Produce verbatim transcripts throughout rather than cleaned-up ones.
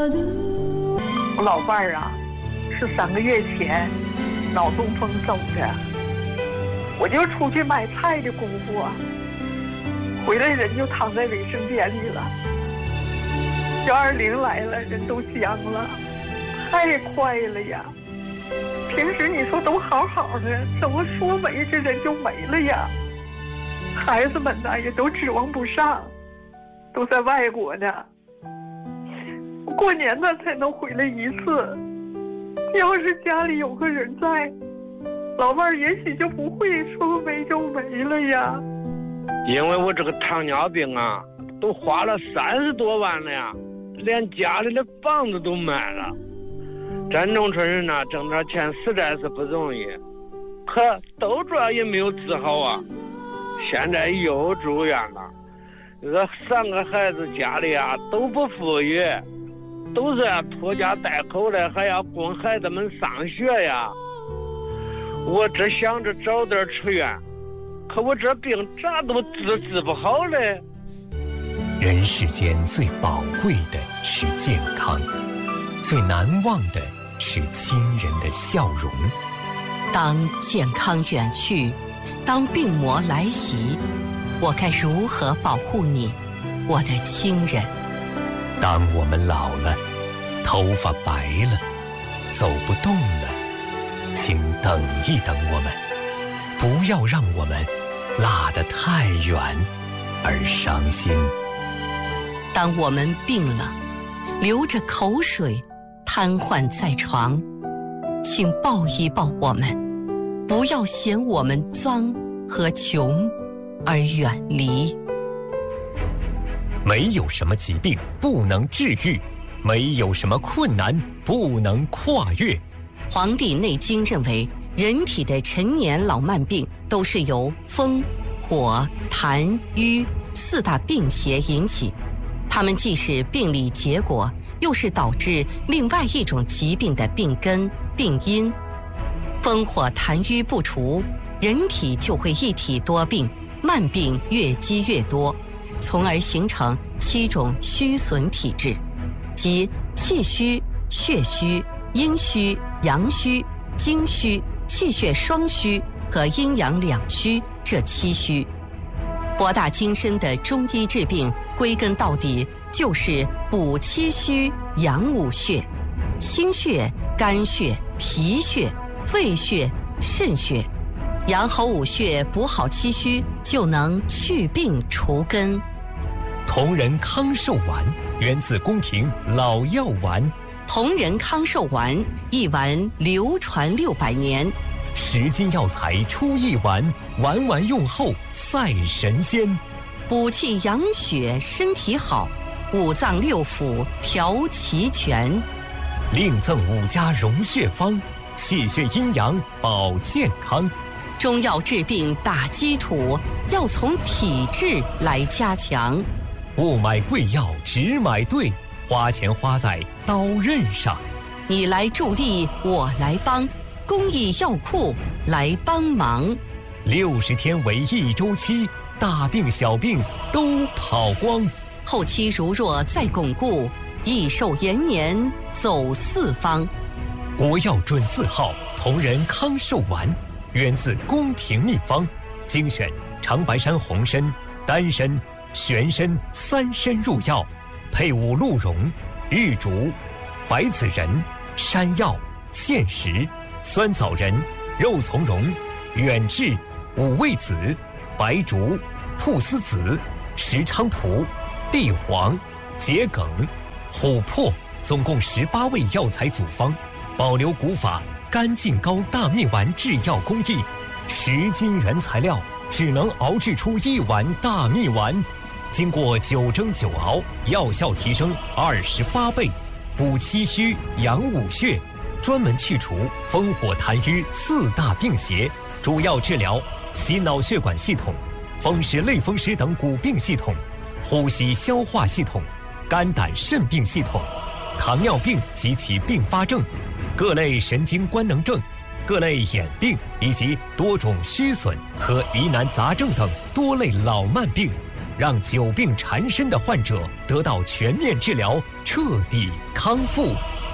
我老伴儿啊，是三个月前脑中风走的，我就出去买菜的功夫啊，回来人就躺在卫生间里了。幺二零来了，人都僵了，太快了呀！平时你说都好好的，怎么说没这人就没了呀？孩子们呢也都指望不上，都在外国呢。过年呢才能回来一次，要是家里有个人在，老伴儿也许就不会说没就没了呀。 因为我这个糖尿病啊，都花了三十多万了呀，连家里的房子都卖了。咱农村人呢，挣点钱实在是不容易，可都主要也没有治好啊。现在又住院了，这个三个孩子家里啊都不富裕，都是啊拖家带口的，还要供孩子们上学呀。我只想着早点出院，可我这病咋都治治不好嘞。 人世间最宝贵的是健康，最难忘的是亲人的笑容。 当健康远去，当病魔来袭，我该如何保护你，我的亲人？ 当我们老了，头发白了，走不动了，请等一等我们，不要让我们落得太远而伤心。 当我们病了，流着口水，瘫痪在床，请抱一抱我们，不要嫌我们脏和穷而远离。 没有什么疾病不能治愈，没有什么困难不能跨越。 《黄帝内经》认为，人体的陈年老慢病都是由风、火、痰、瘀四大病邪引起，它们既是病理结果，又是导致另外一种疾病的病根、病因。风火痰瘀不除，人体就会一体多病，慢病越积越多，从而形成七种虚损体质，即气虚、血虚、阴虚、阳虚、精虚、气血双虚和阴阳两虚这七虚。博大精深的中医治病，归根到底就是补气虚、养五血，心血、肝血、脾血、肺血、肾血，养好五血，补好气虚，就能去病除根。 同仁康寿丸源自宫廷老药丸， 同仁康寿丸一丸流传六百年， 十斤药材出一丸，丸丸用后赛神仙。 补气养血，身体好，五脏六腑调齐全。 另赠五家溶血方，气血阴阳保健康。 中药治病打基础，要从体质来加强。 不买贵药只买对，花钱花在刀刃上。 你来助力，我来帮，公益药库来帮忙。 六十天为一周期，大病小病都跑光。 后期如若再巩固，益寿延年走四方。 国药准字号同仁康寿丸，源自宫廷秘方，精选长白山红参、丹参、玄参三参入药，配伍鹿茸、玉竹、白子仁、山药、芡实、酸枣仁、肉苁蓉、远志、五味子、白术、菟丝子、石菖蒲、地黄、桔梗、琥珀，总共十八味药材组方，保留古法干净膏大蜜丸制药工艺，十斤原材料只能熬制出一碗大蜜丸，经过九蒸九熬，药效提升二十八倍，补气虚、养五血，专门去除风火痰瘀四大病邪，主要治疗心脑血管系统、风湿类风湿等骨病系统、呼吸消化系统、肝胆肾病系统、糖尿病及其并发症、各类神经官能症、各类眼病以及多种虚损和疑难杂症等多类老慢病， 让久病缠身的患者得到全面治疗，彻底康复。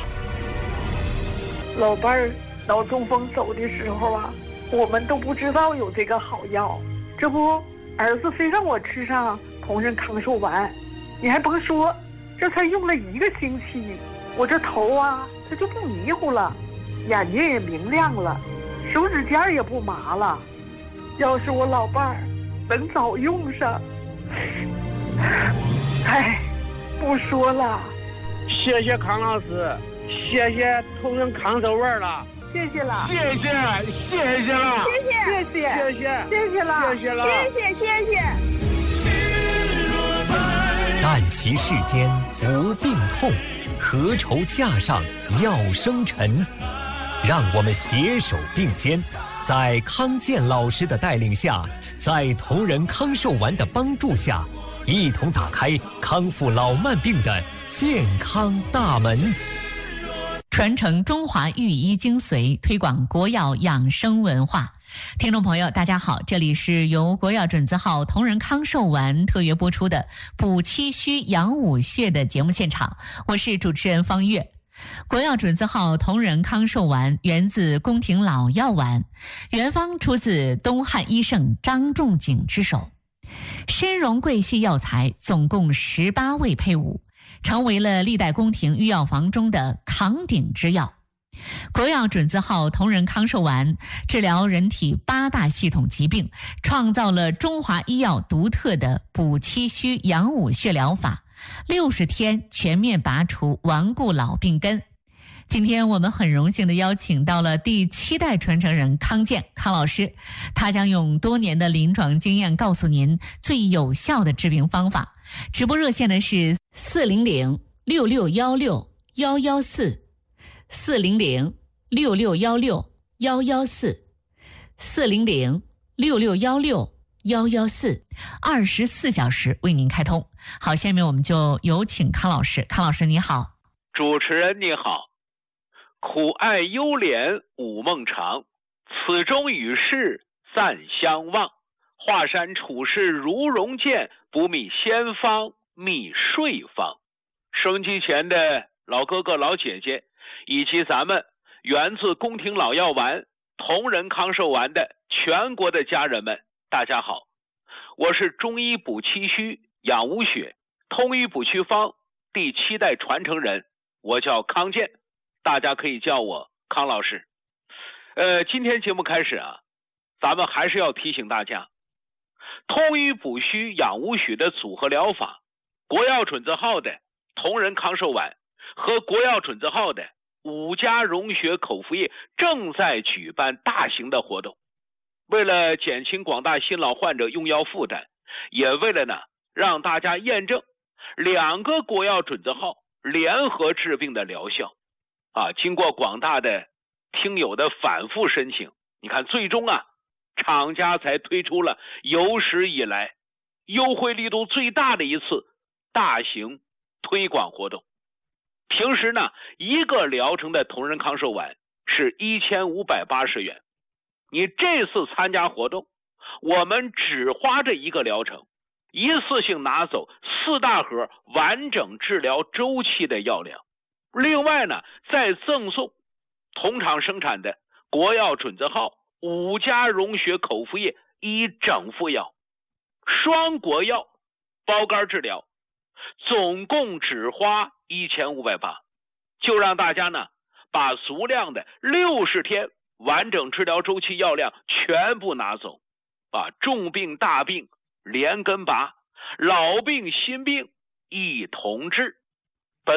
老伴儿脑中风走的时候啊，我们都不知道有这个好药，这不儿子非让我吃上同仁康寿丸，你还甭说，这才用了一个星期，我这头啊它就不迷糊了，眼睛也明亮了，手指尖也不麻了。要是我老伴儿能早用上，哎，不说了。 谢谢康老师，谢谢同仁康寿丸了， 谢谢了， 谢谢谢谢了， 谢谢谢谢谢谢谢谢了， 谢谢了， 谢谢谢谢。 但其世间无病痛，何愁架上药生尘？让我们携手并肩，在康健老师的带领下，在同仁康寿丸的帮助下，一同打开康复老慢病的健康大门， 传承中华御医精髓，推广国药养生文化。听众朋友大家好，这里是由国药准字号同仁康寿丸特约播出的补气虚养五穴的节目现场，我是主持人方月。国药准字号同仁康寿丸源自宫廷老药丸，原方出自东汉医圣张仲景之手，深融贵细药材，总共十八味配伍，成为了历代宫廷御药房中的扛鼎之药。国药准字号同仁康寿丸治疗人体八大系统疾病，创造了中华医药独特的补气虚养五穴疗法，六十天全面拔除顽固老病根。今天我们很荣幸的邀请到了第七代传承人康健康老师，他将用多年的临床经验告诉您最有效的治病方法。直播热线呢是四零零六六幺六幺幺四，四零零六六幺六幺幺四，四零零六六幺六幺幺四，二十四小时为您开通。好，下面我们就有请康老师。康老师你好。 主持人你好。苦艾幽莲午梦长，此中与世暂相望。华山处世如容见，不觅仙方觅睡方。收音机前的老哥哥老姐姐，以及咱们源自宫廷老药丸同仁康寿丸的全国的家人们，大家好，我是中医补气虚养五血通医补祛方第七代传承人，我叫康健，大家可以叫我康老师。呃，今天节目开始啊，咱们还是要提醒大家，通医补虚养五血的组合疗法，国药准字号的同仁康寿丸和国药准字号的五加溶血口服液正在举办大型的活动。为了减轻广大新老患者用药负担，也为了呢让大家验证两个国药准字号联合治病的疗效啊，经过广大的听友的反复申请，你看最终啊厂家才推出了有史以来优惠力度最大的一次大型推广活动。平时呢一个疗程的同仁康寿丸是一千五百八十元，你这次参加活动，我们只花这一个疗程，一次性拿走四大盒完整治疗周期的药量，另外呢再赠送同厂生产的国药准字号五加溶血口服液一整副药，双国药包干治疗，总共只花一千五百八，就让大家呢把足量的六十天完整治疗周期药量全部拿走，把重病大病连根拔，老病新病一同治。